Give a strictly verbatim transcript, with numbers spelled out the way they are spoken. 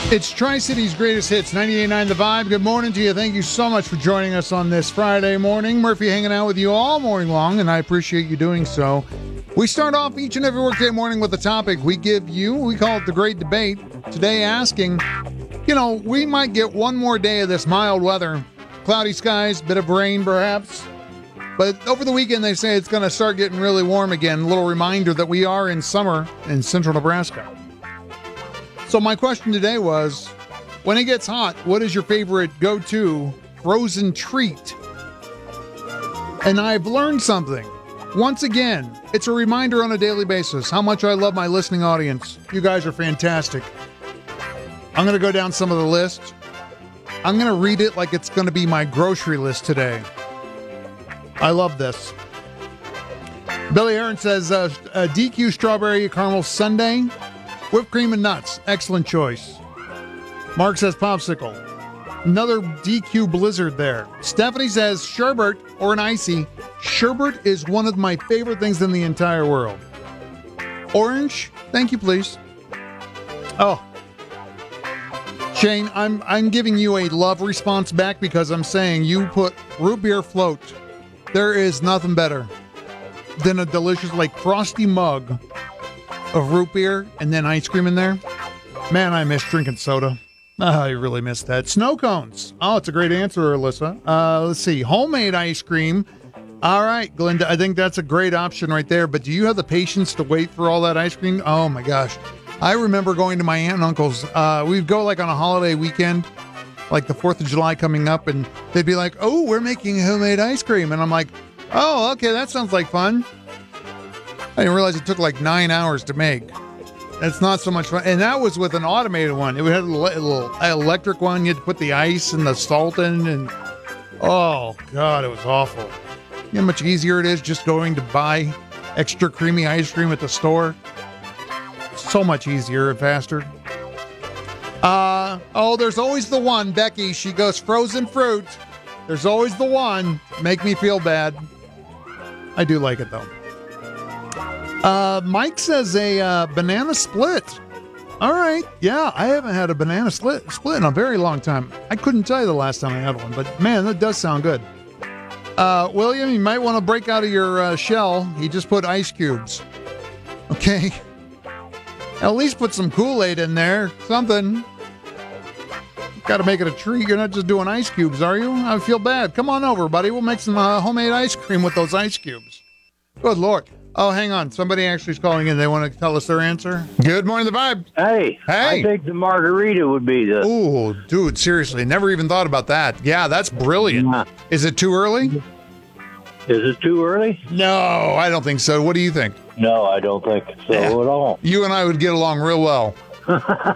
It's Tri-City's greatest hits, ninety-eight point nine The Vibe. Good morning to you. Thank you so much for joining us on this Friday morning. Murphy hanging out with you all morning long, and I appreciate you doing so. We start off each and every workday morning with a topic we give you. We call it the Great Debate. Today asking, you know, we might get one more day of this mild weather. Cloudy skies, bit of rain perhaps. But over the weekend, they say it's going to start getting really warm again. A little reminder that we are in summer in central Nebraska. So my question today was, when it gets hot, what is your favorite go-to frozen treat? And I've learned something. Once again, it's a reminder on a daily basis how much I love my listening audience. You guys are fantastic. I'm going to go down some of the lists. I'm going to read it like it's going to be my grocery list today. I love this. Billy Aaron says, uh, uh, D Q strawberry caramel sundae. Whipped cream and nuts. Excellent choice. Mark says popsicle. Another D Q blizzard there. Stephanie says sherbet or an icy. Sherbet is one of my favorite things in the entire world. Orange. Thank you, please. Oh. Shane, I'm I'm giving you a love response back because I'm saying you put root beer float. There is nothing better than a delicious, like, frosty mug of root beer and then ice cream in there. Man, I miss drinking soda. Oh, I really miss that. Snow cones. Oh, it's a great answer, Alyssa. Uh, let's see. Homemade ice cream. All right, Glenda, I think that's a great option right there. But do you have the patience to wait for all that ice cream? Oh, my gosh. I remember going to my aunt and uncle's. Uh, we'd go like on a holiday weekend, like the fourth of July coming up, and they'd be like, oh, we're making homemade ice cream. And I'm like, oh, okay, that sounds like fun. I didn't realize it took like nine hours to make. That's not so much fun. And that was with an automated one. It had a little electric one. You had to put the ice and the salt in. And oh, God, it was awful. You know how much easier it is just going to buy extra creamy ice cream at the store? So much easier and faster. Uh, oh, there's always the one, Becky. She goes, frozen fruit. There's always the one. Make me feel bad. I do like it, though. Uh, Mike says a uh, banana split. All right. Yeah, I haven't had a banana split, split in a very long time. I couldn't tell you the last time I had one, but man, that does sound good. Uh, William, you might want to break out of your uh, shell. He just put ice cubes. Okay. At least put some Kool-Aid in there. Something. Got to make it a treat. You're not just doing ice cubes, are you? I feel bad. Come on over, buddy. We'll make some uh, homemade ice cream with those ice cubes. Good Lord. Oh, hang on. Somebody actually is calling in. They want to tell us their answer. Good morning, The Vibe. Hey. Hey. I think the margarita would be the... Ooh, dude, seriously. Never even thought about that. Yeah, that's brilliant. Yeah. Is it too early? Is it too early? No, I don't think so. What do you think? No, I don't think so Yeah. at all. You and I would get along real well.